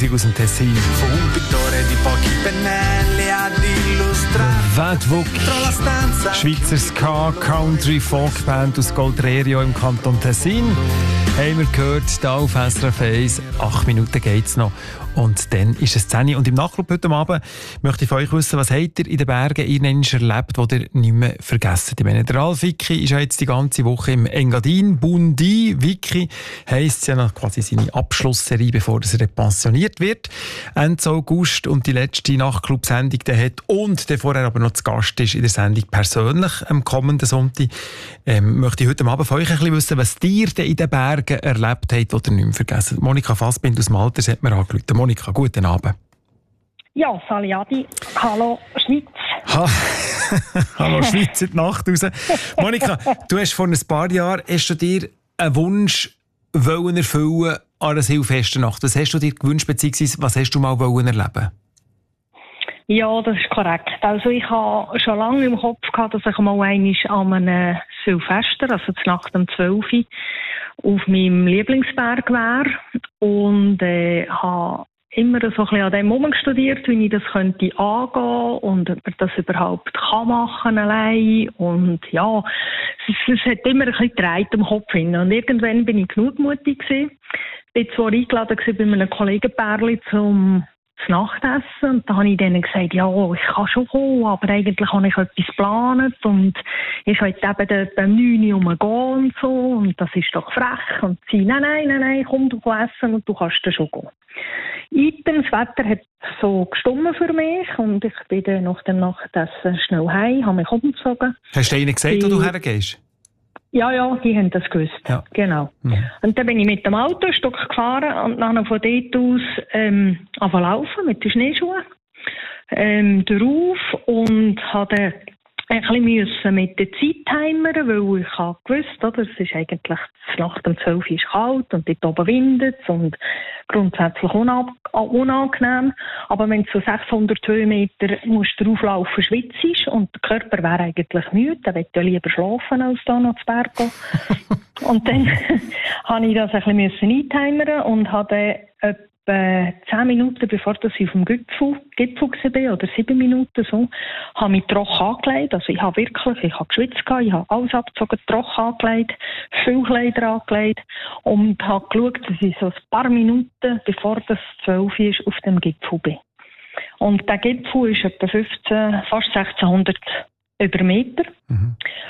Musik aus dem Tessin. Wedwuck, Schweizer Ska, Country, Folkband aus Goltrerio im Kanton Tessin. Haben wir gehört, hier auf SRF 1. 8 Minuten geht's noch. Und dann ist es 10 Uhr. Und im Nachclub heute Abend möchte ich von euch wissen, was habt ihr in den Bergen erlebt, was ihr nicht mehr vergessen? Ich meine, der Ralf Vicky ist ja jetzt die ganze Woche im Engadin. Bundi Vicky heisst ja noch quasi seine Abschlussserie, bevor er pensioniert wird. Ende August und die letzte Nachtclub-Sendung hat und der vorher aber noch zu Gast ist in der Sendung persönlich am kommenden Sonntag. Möchte ich heute Abend von euch ein bisschen wissen, was ihr denn in den Bergen erlebt habt, was ihr nicht mehr vergessen. Monika Fassbind aus Malters hat mir angerufen. Monika, guten Abend. Ja, Sali Adi. Hallo Schweiz. Hallo Schweiz in die Nacht raus. Monika, du hast vor ein paar Jahren hast du dir einen Wunsch wollen erfüllen an einer Silvesternacht. Was hast du dir gewünscht, beziehungsweise was hast du mal wollen erleben? Ja, das ist korrekt. Also ich habe schon lange im Kopf gehabt, dass ich mal einmal an einem Silvester, also zur Nacht um 12 Uhr, auf meinem Lieblingsberg wäre und habe immer so ein bisschen an dem Moment studiert, wie ich das könnte angehen und ob man das überhaupt kann machen allein. Und ja, es hat immer ein bisschen gedreht im Kopf hin. Und irgendwann bin ich genugmutig gewesen. Bin zwar eingeladen gewesen bei einem Kollegenpärli zum Nachtessen. Und da habe ich denen gesagt, ja, ich kann schon kommen, aber eigentlich habe ich etwas geplant und ich wollte eben dort am 9 Uhr rumgehen und so. Und das ist doch frech. Und sie, nein, komm, du essen und du kannst dann schon gehen. Das Wetter hat so gestummen für mich und ich bin dann nach dem Nachtessen schnell heim, habe mich umgezogen. Hast du ihnen gesagt, wo du hergehst? Ja, die haben das gewusst. Ja. Genau. Mhm. Und dann bin ich mit dem Auto ein Stück gefahren und dann von dort aus angefangen laufen mit den Schneeschuhen drauf und habe ein bisschen mit der Zeit timern, weil ich habe gewusst, oder, es ist eigentlich Nacht um 12 Uhr ist kalt und dort oben windet es und grundsätzlich unangenehm. Aber wenn du so 600 Höhenmeter musst drauflaufen, schwitzt und der Körper wäre eigentlich müde, dann möchte ich lieber schlafen, als da noch zu Berg gehen. Und dann habe ich das ein bisschen eintimern und habe etwa 10 Minuten, bevor ich auf dem Gipfel war, oder 7 Minuten so, habe mich trocken angelegt. Also ich habe geschwitzt, ich habe alles abgezogen, trocken angelegt, viel Kleider angelegt und habe geschaut, dass ich so ein paar Minuten, bevor das 12 ist, auf dem Gipfel bin. Und der Gipfel ist etwa fast 1600 über Meter. Mhm.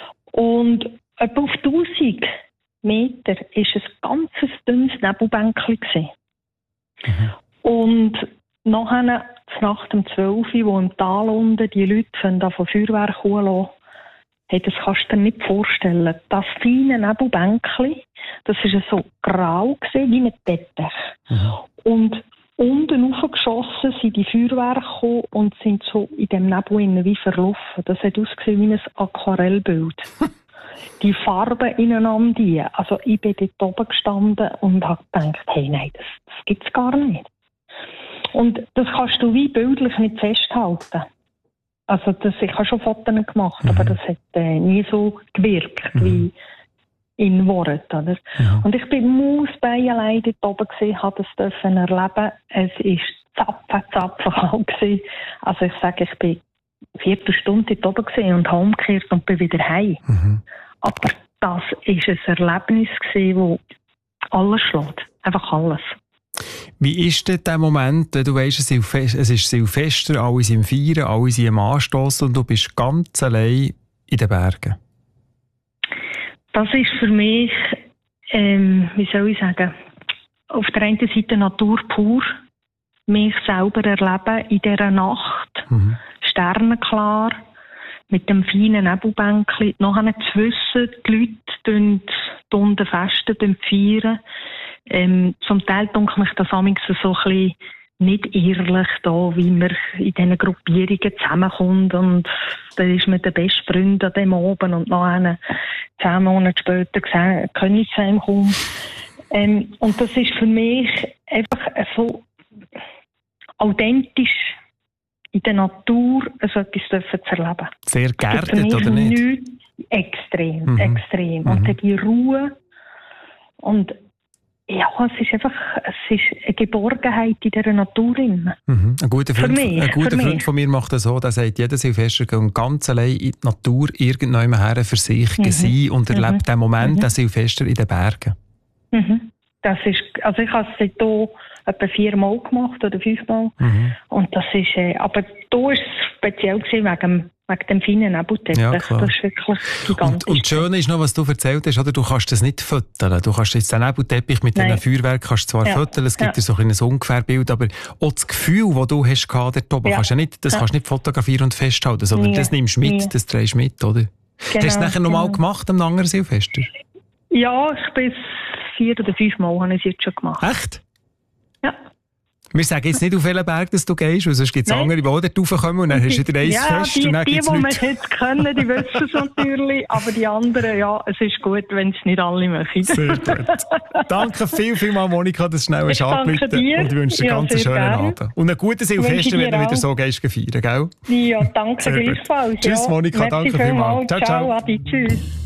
Und etwa auf 1000 Meter war ein ganz dünnes Nebelbänkchen gewesen. Mhm. Und nachher, nach dem 12 Uhr, wo im Tal unten die Leute von Feuerwerk holen, das kannst du dir nicht vorstellen. Das feine Nebelbänkchen, das war so grau gewesen, wie ein Teppich. Mhm. Und unten raufgeschossen sind die Feuerwerke gekommen und sind so in dem Nebel wie verlaufen. Das hat ausgesehen wie ein Aquarellbild. Die Farben ineinander. Also ich bin dort oben gestanden und habe gedacht, hey, nein, das gibt es gar nicht. Und das kannst du wie bildlich nicht festhalten. Also ich habe schon Fotos gemacht, aber das hat nie so gewirkt wie in Worten. Oder? Ja. Und ich bin Mausbein allein dort oben gewesen, habe das erleben. Es war zapfenkalt gewesen. Also ich sage, ich bin 4 Stunden dort oben gewesen und habe umgekehrt und bin wieder heim. Mhm. Aber das war ein Erlebnis, das alles schlägt. Einfach alles. Wie ist denn der Moment, wenn du weisst, es ist Silvester, alle sind feiern, alle sind am Anstossen und du bist ganz allein in den Bergen? Das ist für mich, wie soll ich sagen, auf der einen Seite Natur pur, mich selber erleben in dieser Nacht, sternenklar, mit dem feinen Nebelbänkchen, nachher zu wissen, die Leute unten festen, feiern. Zum Teil denke mich das manchmal so ein bisschen nicht ehrlich, da, wie man in diesen Gruppierungen zusammenkommt und dann ist man der beste Freund an dem Abend und nachher 10 Monate später können ich zu ihm kommen. Und das ist für mich einfach so authentisch in der Natur so etwas zu erleben. Sehr geerdet, oder nicht? Extrem. Und dann die Ruhe und Ja, es ist eine Geborgenheit in dieser Natur. Mhm. Ein guter Freund von mir macht das so, der sagt, jeder Silvester geht ganz allein in die Natur irgendwann her für sich sein und erlebt den Moment, den Silvester in den Bergen. Mhm. Das ist, also ich habe es hier etwa 4 Mal gemacht oder 5 Mal. Und das ist, aber da ist es speziell gewesen wegen dem feinen Nebelteppich. Ja, das ist wirklich gigantisch. Und das Schöne ist noch, was du erzählt hast, oder? Du kannst das nicht füttern. Du kannst jetzt den Nebelteppich mit einem Feuerwerk kannst zwar füttern, es gibt so ein Ungefährbild, aber auch das Gefühl, das du hast dort oben, kannst du nicht fotografieren und festhalten, sondern das nimmst du mit, das drehst du mit, oder? Genau, hast du es nachher nochmal gemacht am anderen Silvester? Ja, ich bin 4 oder 5 Mal habe ich es jetzt schon gemacht. Echt? Ja. Wir sagen jetzt nicht, auf welchen Berg dass du gehst, weil sonst gibt es andere, die auch dort raufkommen und dann hast du wieder eins fest. Und dann die wir jetzt können, die wissen es natürlich, aber die anderen, ja, es ist gut, wenn es nicht alle machen. Sehr gut. Danke vielmals, Monika, dass du schnell hast angerufen und ich wünsche dir einen ganz schönen Abend. Und einen guten Silvester, wenn du wieder so gehst feiern, gell? Ja, danke gleichfalls. Tschüss, Monika, danke vielmals. Ciao, Adi, tschüss.